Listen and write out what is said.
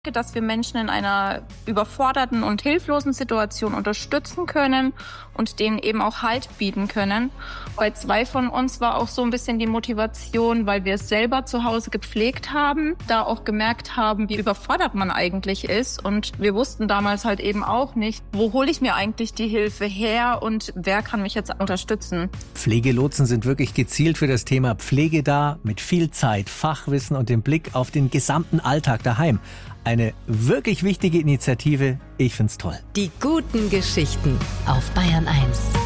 dass wir Menschen in einer überforderten und hilflosen Situation unterstützen können und denen eben auch Halt bieten können. Bei 2 von uns war auch so ein bisschen die Motivation, weil wir es selber zu Hause gepflegt haben, da auch gemerkt haben, wie überfordert man eigentlich ist. Und wir wussten damals halt eben auch nicht, wo hole ich mir eigentlich die Hilfe her und wer kann mich jetzt unterstützen. Pflegelotsen sind wirklich gezielt für das Thema Pflege da, mit viel Zeit, Fachwissen und dem Blick auf den gesamten Alltag daheim. Eine wirklich wichtige Initiative. Ich find's toll. Die guten Geschichten auf Bayern 1.